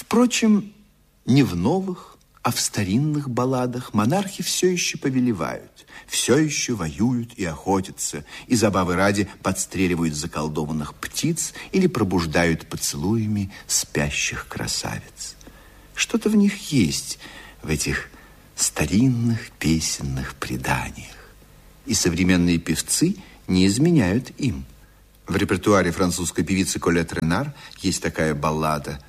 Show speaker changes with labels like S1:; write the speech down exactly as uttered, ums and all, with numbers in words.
S1: Впрочем, не в новых, а в старинных балладах монархи все еще повелевают, все еще воюют и охотятся, и забавы ради подстреливают заколдованных птиц или пробуждают поцелуями спящих красавиц. Что-то в них есть, в этих старинных песенных преданиях. И современные певцы не изменяют им. В репертуаре французской певицы Колетт Ренар есть такая баллада